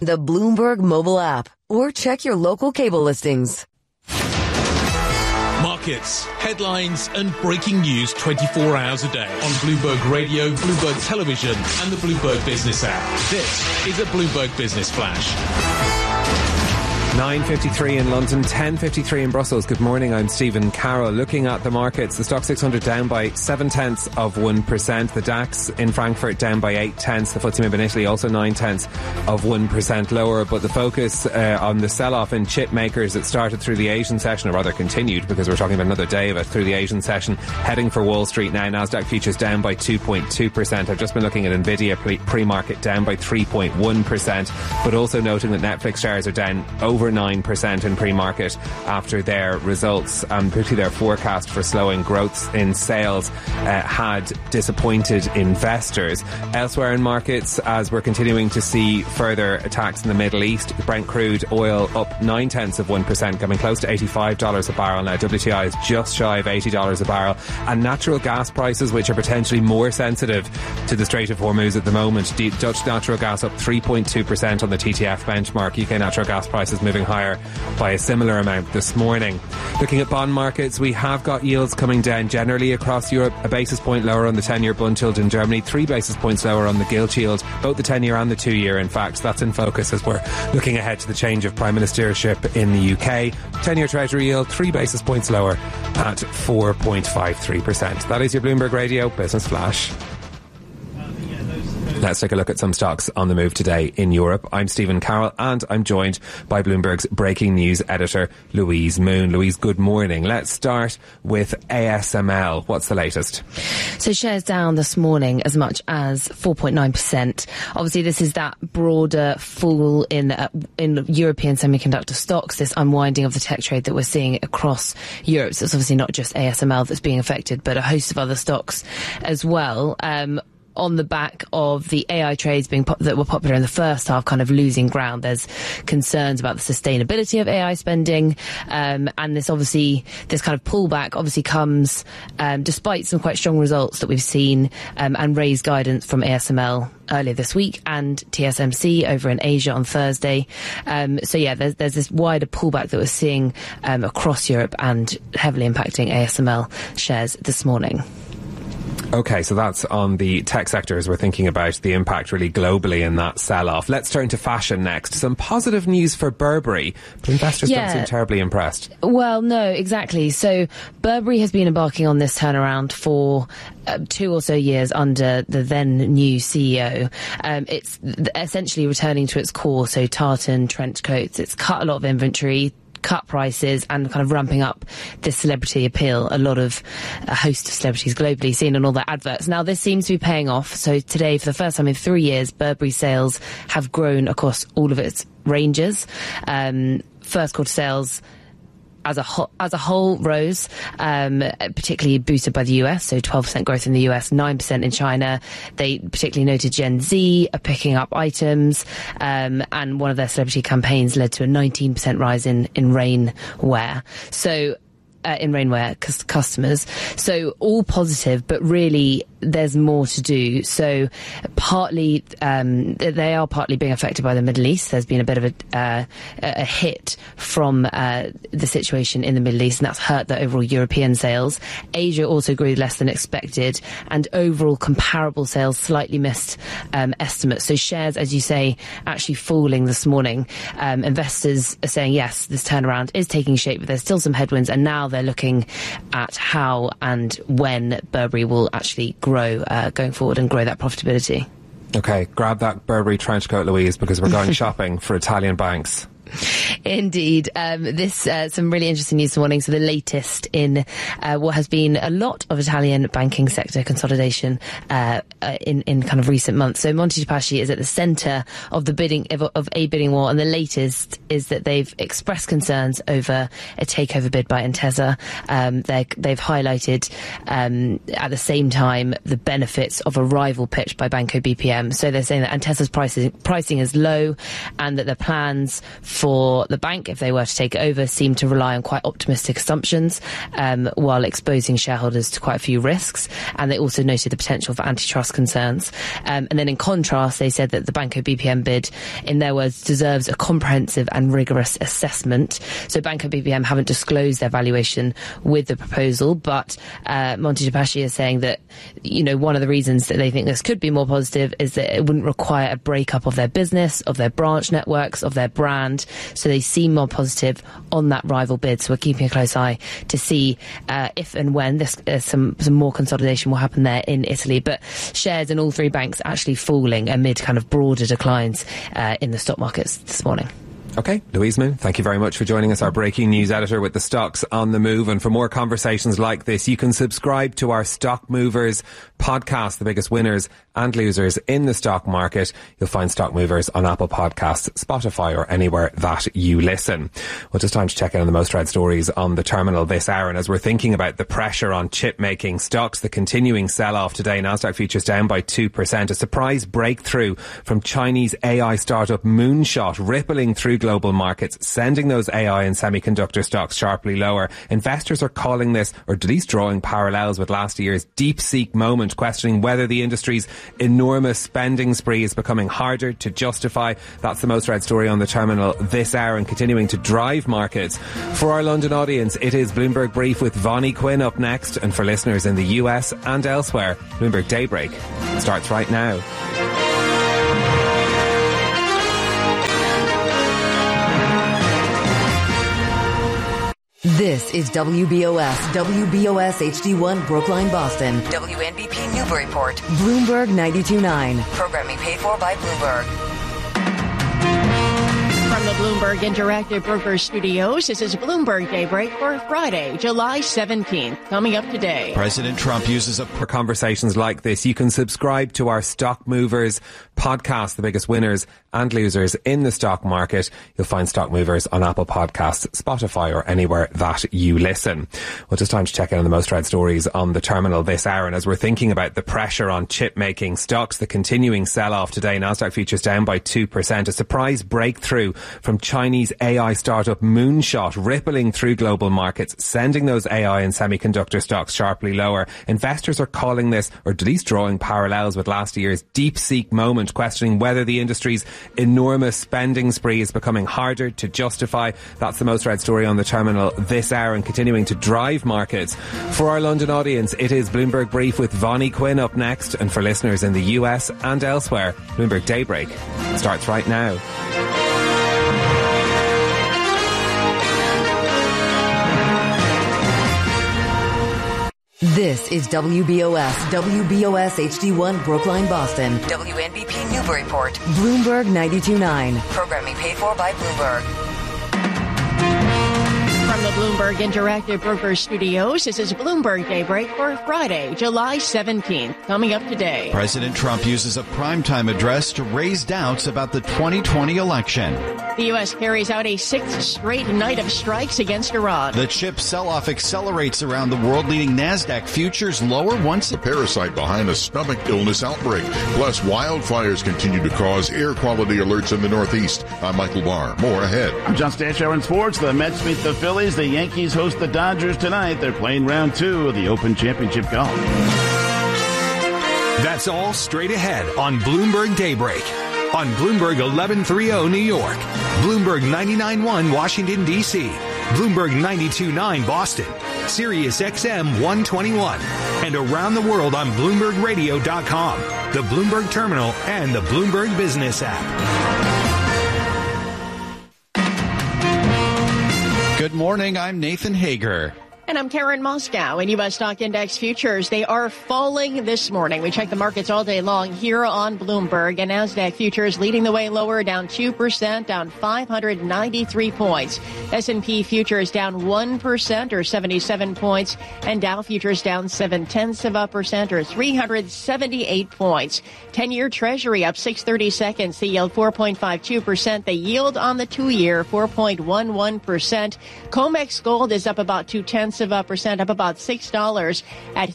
the Bloomberg mobile app, or check your local cable listings. Markets, headlines and breaking news 24 hours a day on Bloomberg Radio, Bloomberg Television and the Bloomberg Business app. This is a Bloomberg Business Flash. 9:53 in London, 10:53 in Brussels. Good morning, I'm Stephen Carroll. Looking at the markets, the Stoxx 600 down by 0.7%. The DAX in Frankfurt down by 0.8. The FTSE MIB in Italy also 0.9% lower. But the focus on the sell-off in chip makers that started through the Asian session, or rather continued, because we're talking about another day of it, through the Asian session, heading for Wall Street now. Nasdaq futures down by 2.2%. I've just been looking at Nvidia pre-market down by 3.1%, but also noting that Netflix shares are down over 9% in pre-market after their results, and particularly their forecast for slowing growth in sales had disappointed investors. Elsewhere in markets, as we're continuing to see further attacks in the Middle East, Brent crude oil up 0.9%, coming close to $85 a barrel now. WTI is just shy of $80 a barrel, and natural gas prices, which are potentially more sensitive to the Strait of Hormuz at the moment. Dutch natural gas up 3.2% on the TTF benchmark. UK natural gas prices moving higher by a similar amount this morning. Looking at bond markets, we have got yields coming down generally across Europe. A basis point lower on the 10-year Bund yield in Germany, 3 basis points lower on the gilt yield, both the 10-year and the 2-year. In fact, that's in focus as we're looking ahead to the change of prime ministership in the UK. 10-year Treasury yield 3 basis points lower at 4.53%. That is your Bloomberg Radio Business Flash. Let's take a look at some stocks on the move today in Europe. I'm Stephen Carroll and I'm joined by Bloomberg's breaking news editor, Louise Moon. Louise, good morning. Let's start with ASML. What's the latest? So shares down this morning as much as 4.9%. Obviously, this is that broader fall in European semiconductor stocks, this unwinding of the tech trade that we're seeing across Europe. So it's obviously not just ASML that's being affected, but a host of other stocks as well. On the back of the AI trades that were popular in the first half kind of losing ground. There's concerns about the sustainability of AI spending, and this kind of pullback obviously comes despite some quite strong results that we've seen and raised guidance from ASML earlier this week and TSMC over in Asia on Thursday. There's this wider pullback that we're seeing across Europe and heavily impacting ASML shares this morning. Okay, so that's on the tech sector as we're thinking about the impact really globally in that sell-off. Let's turn to fashion next. Some positive news for Burberry, but investors don't seem terribly impressed. Well, no, exactly. So Burberry has been embarking on this turnaround for 2 or so years under the then new CEO. It's essentially returning to its core, so tartan, trench coats. It's cut a lot of inventory, cut prices, and kind of ramping up this celebrity appeal. A host of celebrities globally seen on all their adverts. Now, this seems to be paying off. So today, for the first time in 3 years, Burberry sales have grown across all of its ranges. First quarter sales as a whole rose, particularly boosted by the US, so 12% growth in the US, 9% in China. They particularly noted Gen Z are picking up items, and one of their celebrity campaigns led to a 19% rise in rainwear. So in rainwear customers. So all positive, but really there's more to do. So partly they are partly being affected by the Middle East. There's been a bit of a hit from the situation in the Middle East, and that's hurt the overall European sales. Asia also grew less than expected, and overall comparable sales slightly missed estimates. So shares, as you say, actually falling this morning. Investors are saying, yes, this turnaround is taking shape, but there's still some headwinds, and now they're looking at how and when Burberry will actually grow going forward and grow that profitability. Okay, grab that Burberry trench coat, Louise, because we're going shopping for Italian banks. Indeed. Some really interesting news this morning. So the latest in what has been a lot of Italian banking sector consolidation in kind of recent months. So Monte dei Paschi is at the centre of the bidding war, and the latest is that they've expressed concerns over a takeover bid by Intesa. They've highlighted at the same time the benefits of a rival pitch by Banco BPM. So they're saying that Intesa's pricing is low, and that their plans for what the bank, if they were to take it over, seemed to rely on quite optimistic assumptions, while exposing shareholders to quite a few risks. And they also noted the potential for antitrust concerns. And then in contrast, they said that the Banco BPM bid, in their words, deserves a comprehensive and rigorous assessment. So Banco BPM haven't disclosed their valuation with the proposal, but Monte dei Paschi is saying that, one of the reasons that they think this could be more positive is that it wouldn't require a breakup of their business, of their branch networks, of their brand. So they seem more positive on that rival bid. So we're keeping a close eye to see if and when this some more consolidation will happen there in Italy. But shares in all three banks actually falling amid kind of broader declines in the stock markets this morning. Okay, Louise Moon, thank you very much for joining us, our breaking news editor with the stocks on the move. And for more conversations like this, you can subscribe to our Stock Movers podcast, the biggest winners and losers in the stock market. You'll find Stock Movers on Apple Podcasts, Spotify, or anywhere that you listen. Well, just time to check in on the most read stories on the terminal this hour. And as we're thinking about the pressure on chip making stocks, the continuing sell-off today, Nasdaq futures down by 2%. A surprise breakthrough from Chinese AI startup Moonshot rippling through global markets, sending those AI and semiconductor stocks sharply lower. Investors are calling this, or at least drawing parallels with last year's DeepSeek moment, questioning whether the industry's enormous spending spree is becoming harder to justify. That's the most read story on the terminal this hour, and continuing to drive markets. For our London audience, it is Bloomberg Brief with Vonnie Quinn up next, and for listeners in the US and elsewhere, Bloomberg Daybreak starts right now. This is WBOS HD1 Brookline, Boston. WNBP Newburyport. Bloomberg 92.9. Programming paid for by Bloomberg. From the Bloomberg Interactive Brokers Studios, this is Bloomberg Daybreak for Friday, July 17th. Coming up today, President Trump uses up for conversations like this. You can subscribe to our Stock Movers podcast, the biggest winners and losers in the stock market. You'll find Stock Movers on Apple Podcasts, Spotify, or anywhere that you listen. Well, just time to check in on the most read stories on the terminal this hour. And as we're thinking about the pressure on chip making stocks, the continuing sell-off today, Nasdaq futures down by 2%. A surprise breakthrough from Chinese AI startup Moonshot rippling through global markets, sending those AI and semiconductor stocks sharply lower. Investors are calling this, or at least drawing parallels with last year's DeepSeek moment, questioning whether the industry's enormous spending spree is becoming harder to justify. That's the most read story on the terminal this hour, and continuing to drive markets. For our London audience, it is Bloomberg Brief with Vonnie Quinn up next, and for listeners in the US and elsewhere, Bloomberg Daybreak starts right now. This is WBOS HD1 Brookline, Boston. WNBP Newburyport. Bloomberg 92.9. Programming paid for by Bloomberg. From the Bloomberg Interactive Brokers Studios, this is Bloomberg Daybreak for Friday, July 17th. Coming up today, President Trump uses a primetime address to raise doubts about the 2020 election. The U.S. carries out a sixth straight night of strikes against Iran. The chip sell-off accelerates around the world, leading NASDAQ futures lower once. The parasite behind a stomach illness outbreak. Plus, wildfires continue to cause air quality alerts in the Northeast. I'm Michael Barr. More ahead. I'm John Stanchow in sports. The Mets meet the Phillies. The Yankees host the Dodgers tonight. They're playing round 2 of the Open Championship Golf. That's all straight ahead on Bloomberg Daybreak. On Bloomberg 1130 New York, Bloomberg 99.1 Washington, D.C., Bloomberg 92.9 Boston, Sirius XM 121, and around the world on BloombergRadio.com, the Bloomberg Terminal, and the Bloomberg Business app. Good morning, I'm Nathan Hager. And I'm Karen Moscow. In U.S. stock index futures, they are falling this morning. We check the markets all day long here on Bloomberg. And NASDAQ futures leading the way lower, down 2%, down 593 points. S&P futures down 1% or 77 points. And Dow futures down 0.7% or 378 points. 10-year Treasury up 6/32. The yield 4.52%. The yield on the 2-year 4.11%. COMEX gold is up about 0.2%. 0.2%, up about $6 at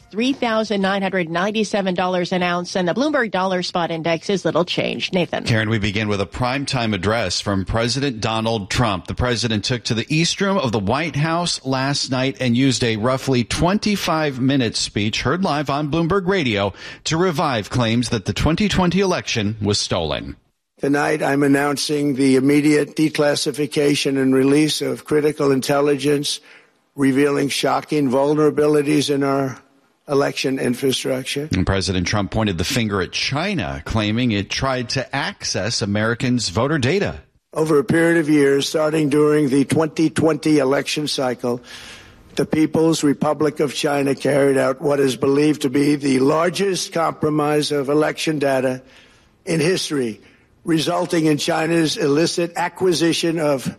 $3,997 an ounce. And the Bloomberg Dollar Spot Index is little changed. Nathan. Karen, we begin with a primetime address from President Donald Trump. The president took to the East Room of the White House last night and used a roughly 25-minute speech heard live on Bloomberg Radio to revive claims that the 2020 election was stolen. Tonight, I'm announcing the immediate declassification and release of critical intelligence revealing shocking vulnerabilities in our election infrastructure. And President Trump pointed the finger at China, claiming it tried to access Americans' voter data. Over a period of years, starting during the 2020 election cycle, the People's Republic of China carried out what is believed to be the largest compromise of election data in history, resulting in China's illicit acquisition of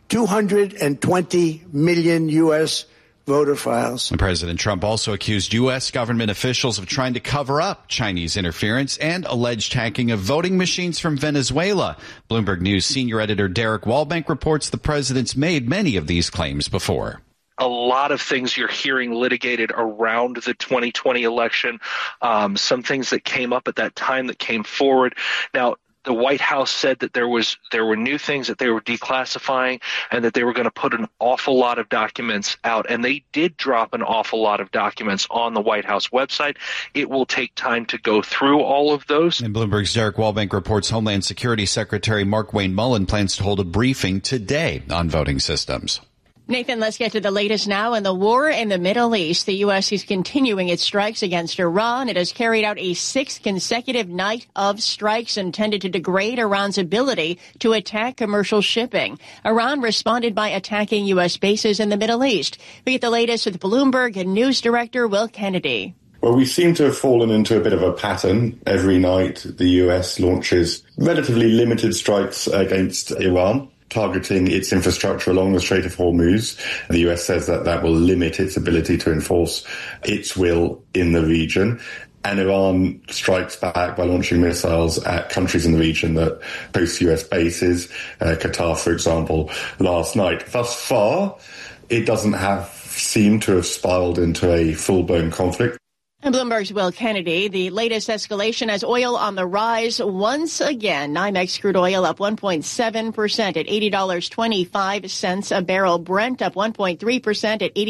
220 million U.S. voter files. And President Trump also accused U.S. government officials of trying to cover up Chinese interference and alleged hacking of voting machines from Venezuela. Bloomberg News senior editor Derek Wallbank reports the president's made many of these claims before. A lot of things you're hearing litigated around the 2020 election, some things that came up at that time that came forward. Now, the White House said that there were new things that they were declassifying and that they were going to put an awful lot of documents out. And they did drop an awful lot of documents on the White House website. It will take time to go through all of those. And Bloomberg's Derek Wallbank reports Homeland Security Secretary Mark Wayne Mullen plans to hold a briefing today on voting systems. Nathan, let's get to the latest now. In the war in the Middle East, the U.S. is continuing its strikes against Iran. It has carried out a sixth consecutive night of strikes intended to degrade Iran's ability to attack commercial shipping. Iran responded by attacking U.S. bases in the Middle East. We get the latest with Bloomberg and News Director Will Kennedy. Well, we seem to have fallen into a bit of a pattern. Every night, the U.S. launches relatively limited strikes against Iran, targeting its infrastructure along the Strait of Hormuz. The US says that that will limit its ability to enforce its will in the region. And Iran strikes back by launching missiles at countries in the region that host US bases, Qatar, for example, last night. Thus far, it doesn't seem to have spiraled into a full-blown conflict. And Bloomberg's Will Kennedy, the latest escalation as oil on the rise once again. NYMEX crude oil up 1.7% at $80.25 a barrel. Brent up 1.3% at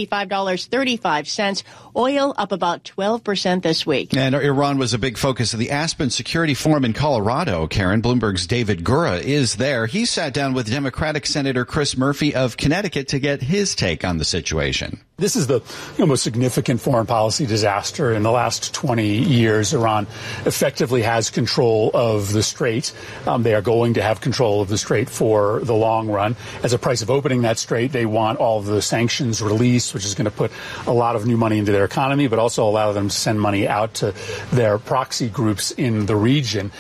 $85.35. Oil up about 12% this week. And Iran was a big focus of the Aspen Security Forum in Colorado. Karen, Bloomberg's David Gura is there. He sat down with Democratic Senator Chris Murphy of Connecticut to get his take on the situation. This is the most significant foreign policy disaster in the last 20 years. Iran effectively has control of the Strait. They are going to have control of the Strait for the long run. As a price of opening that Strait, they want all of the sanctions released, which is going to put a lot of new money into their economy, but also allow them to send money out to their proxy groups in the region.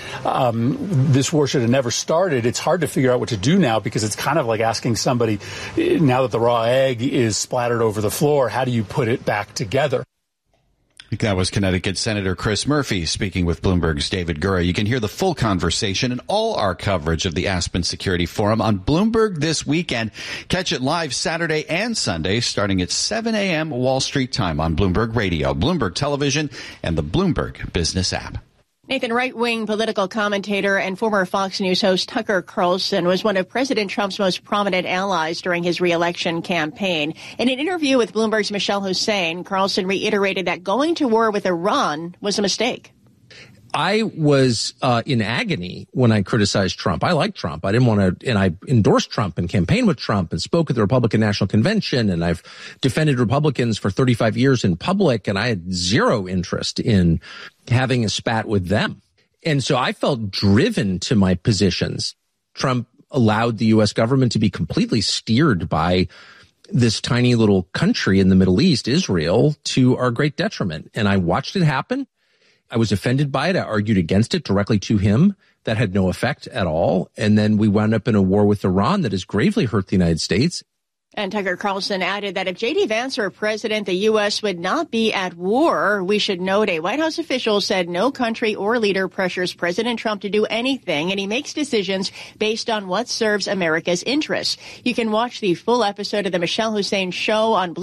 This war should have never started. It's hard to figure out what to do now because it's kind of like asking somebody, now that the raw egg is splattered over the floor, how do you put it back together? That was Connecticut Senator Chris Murphy speaking with Bloomberg's David Gura. You can hear the full conversation and all our coverage of the Aspen Security Forum on Bloomberg this weekend. Catch it live Saturday and Sunday starting at 7 a.m. Wall Street time on Bloomberg Radio, Bloomberg Television, and the Bloomberg Business app. Nathan, right-wing political commentator and former Fox News host Tucker Carlson was one of President Trump's most prominent allies during his re-election campaign. In an interview with Bloomberg's Michelle Hussein, Carlson reiterated that going to war with Iran was a mistake. I was in agony when I criticized Trump. I liked Trump. I didn't want to, and I endorsed Trump and campaigned with Trump and spoke at the Republican National Convention, and I've defended Republicans for 35 years in public, and I had zero interest in having a spat with them. And so I felt driven to my positions. Trump allowed the U.S. government to be completely steered by this tiny little country in the Middle East, Israel, to our great detriment. And I watched it happen. I was offended by it. I argued against it directly to him. That had no effect at all. And then we wound up in a war with Iran that has gravely hurt the United States. And Tucker Carlson added that if J.D. Vance were president, the U.S. would not be at war. We should note a White House official said no country or leader pressures President Trump to do anything, and he makes decisions based on what serves America's interests. You can watch the full episode of the Michelle Hussein Show on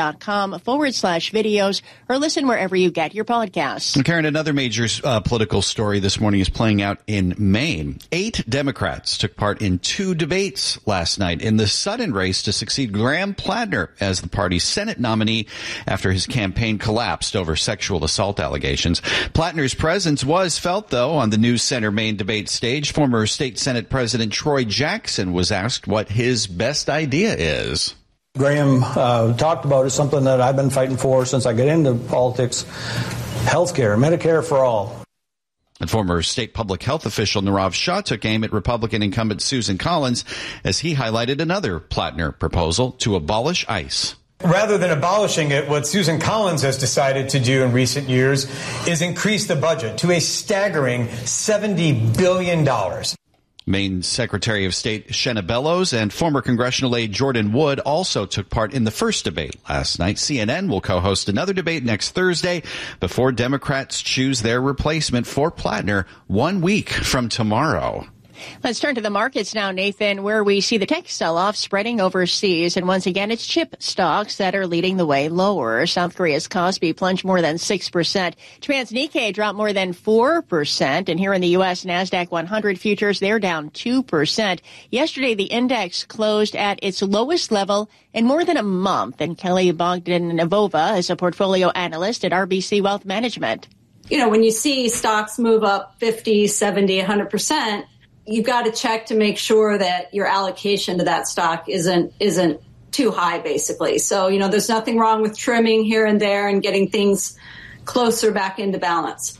Bloomberg.com/videos or listen wherever you get your podcasts. And Karen, another major political story this morning is playing out in Maine. 8 Democrats took part in 2 debates last night in the sudden race to succeed Graham Plattner as the party's Senate nominee after his campaign collapsed over sexual assault allegations. Plattner's presence was felt, though, on the News Center Maine debate stage. Former State Senate President Troy Jackson was asked what his best idea is. Graham talked about is something that I've been fighting for since I got into politics, health care, Medicare for all. And former state public health official Nirav Shah took aim at Republican incumbent Susan Collins as he highlighted another Plattner proposal to abolish ICE. Rather than abolishing it, what Susan Collins has decided to do in recent years is increase the budget to a staggering $70 billion. Maine Secretary of State Shenna Bellows and former congressional aide Jordan Wood also took part in the first debate last night. CNN will co-host another debate next Thursday before Democrats choose their replacement for Plattner 1 week from tomorrow. Let's turn to the markets now, Nathan, where we see the tech sell-off spreading overseas. And once again, it's chip stocks that are leading the way lower. South Korea's Kospi plunged more than 6%. Japan's Nikkei dropped more than 4%. And here in the U.S., NASDAQ 100 futures, they're down 2%. Yesterday, the index closed at its lowest level in more than a month. And Kelly Bogdanova is a portfolio analyst at RBC Wealth Management. You know, when you see stocks move up 50, 70, 100%, you've got to check to make sure that your allocation to that stock isn't too high, basically. So, you know, there's nothing wrong with trimming here and there and getting things closer back into balance.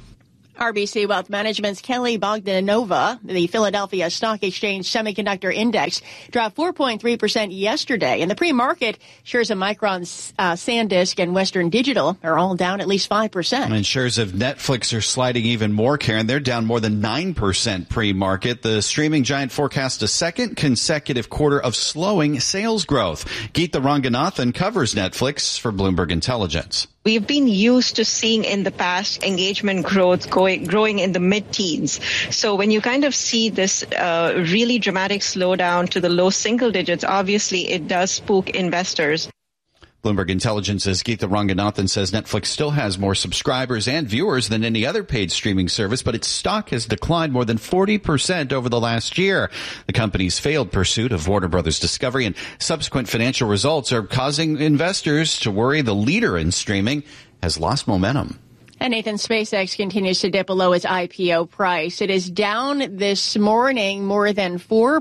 RBC Wealth Management's Kelly Bogdanova. The Philadelphia Stock Exchange Semiconductor Index dropped 4.3% yesterday. In the pre-market, shares of Micron, SanDisk, and Western Digital are all down at least 5%. And shares of Netflix are sliding even more, Karen. They're down more than 9% pre-market. The streaming giant forecasts a second consecutive quarter of slowing sales growth. Geeta Ranganathan covers Netflix for Bloomberg Intelligence. We've been used to seeing in the past engagement growth growing in the mid-teens. So when you kind of see this really dramatic slowdown to the low single digits, obviously it does spook investors. Bloomberg Intelligence's Geeta Ranganathan says Netflix still has more subscribers and viewers than any other paid streaming service, but its stock has declined more than 40% over the last year. The company's failed pursuit of Warner Brothers Discovery and subsequent financial results are causing investors to worry the leader in streaming has lost momentum. And Nathan, SpaceX continues to dip below its IPO price. It is down this morning more than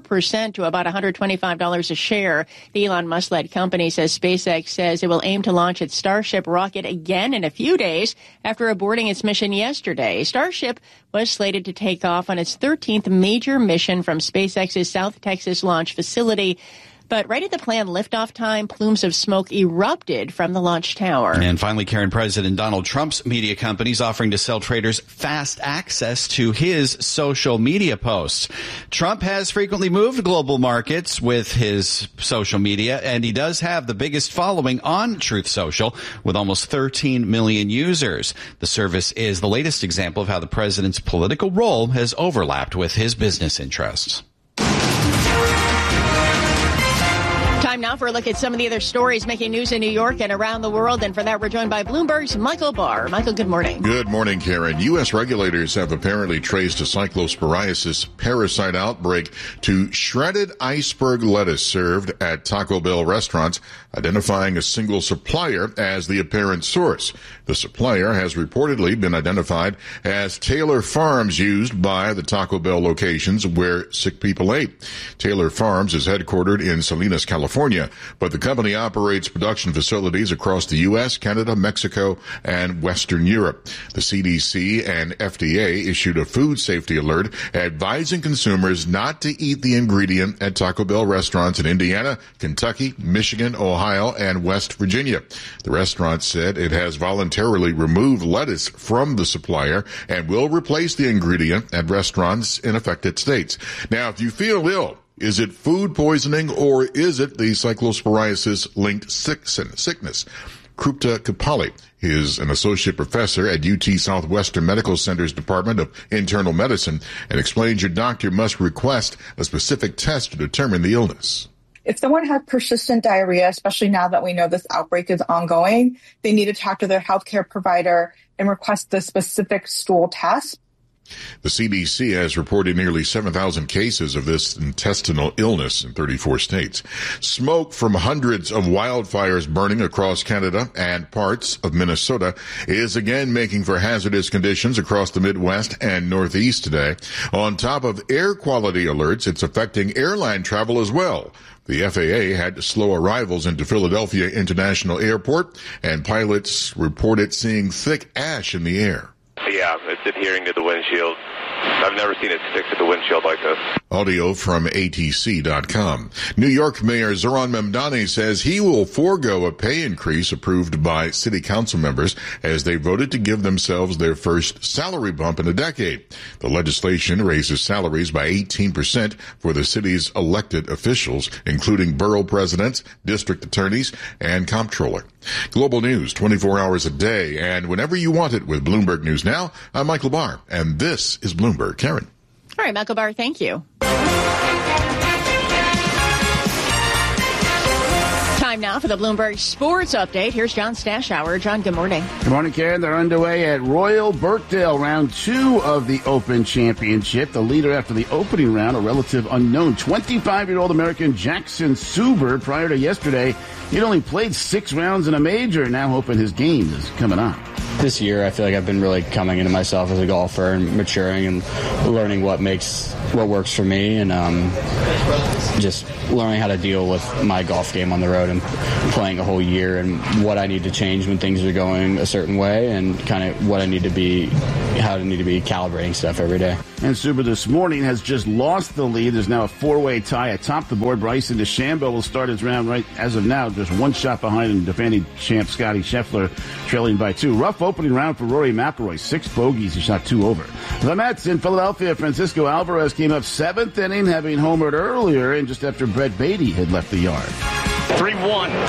4% to about $125 a share. The Elon Musk-led company says SpaceX says it will aim to launch its Starship rocket again in a few days after aborting its mission yesterday. Starship was slated to take off on its 13th major mission from SpaceX's South Texas launch facility. But right at the planned liftoff time, plumes of smoke erupted from the launch tower. And finally, Karen, President Donald Trump's media company is offering to sell traders fast access to his social media posts. Trump has frequently moved global markets with his social media, and he does have the biggest following on Truth Social with almost 13 million users. The service is the latest example of how the president's political role has overlapped with his business interests. Time now for a look at some of the other stories making news in New York and around the world. And for that, we're joined by Bloomberg's Michael Barr. Michael, good morning. Good morning, Karen. U.S. regulators have apparently traced a cyclosporiasis parasite outbreak to shredded iceberg lettuce served at Taco Bell restaurants, identifying a single supplier as the apparent source. The supplier has reportedly been identified as Taylor Farms, used by the Taco Bell locations where sick people ate. Taylor Farms is headquartered in Salinas, California, but the company operates production facilities across the U.S., Canada, Mexico, and Western Europe. The CDC and FDA issued a food safety alert advising consumers not to eat the ingredient at Taco Bell restaurants in Indiana, Kentucky, Michigan, Ohio, and West Virginia. The restaurant said it has voluntarily removed lettuce from the supplier and will replace the ingredient at restaurants in affected states. Now, if you feel ill, Is it food poisoning or is it the cyclosporiasis-linked sickness? Krupta Kapali is an associate professor at UT Southwestern Medical Center's Department of Internal Medicine and explains your doctor must request a specific test to determine the illness. If someone has persistent diarrhea, especially now that we know this outbreak is ongoing, they need to talk to their healthcare provider and request the specific stool test. The CDC has reported nearly 7,000 cases of this intestinal illness in 34 states. Smoke from hundreds of wildfires burning across Canada and parts of Minnesota is again making for hazardous conditions across the Midwest and Northeast today. On top of air quality alerts, it's affecting airline travel as well. The FAA had to slow arrivals into Philadelphia International Airport, and pilots reported seeing thick ash in the air. Yeah, it's adhering to the windshield. I've never seen it stick to the windshield like this. Audio from ATC.com. New York Mayor Zohran Mamdani says he will forego a pay increase approved by city council members as they voted to give themselves their first salary bump in a decade. The legislation raises salaries by 18% for the city's elected officials, including borough presidents, district attorneys, and comptroller. Global news 24 hours a day and whenever you want it with Bloomberg News Now. I'm Michael Barr, and this is Bloomberg. Karen. All right, Michael Barr, thank you. Time now for the Bloomberg Sports Update. Here's John Stashower. John, good morning. Good morning, Karen. They're underway at Royal Birkdale, round 2 of the Open Championship. The leader after the opening round, a relative unknown, 25-year-old American Jackson Suber. Prior to yesterday, he'd only played 6 rounds in a major, now hoping his game is coming on. This year, I feel like I've been really coming into myself as a golfer and maturing and learning what works for me, and just learning how to deal with my golf game on the road and playing a whole year and what I need to change when things are going a certain way and kind of what I need to be, how I need to be calibrating stuff every day. And Suber this morning has just lost the lead. There's now a 4-way tie atop the board. Bryson DeChambeau will start his round right as of now, just 1 shot behind him, defending champ Scotty Scheffler, trailing by 2. Rough opening round for Rory McIlroy, 6 bogeys. He shot 2 over. The Mets in Philadelphia, Francisco Alvarez came up 7th inning, having homered earlier and just after Brett Beatty had left the yard. 3-1.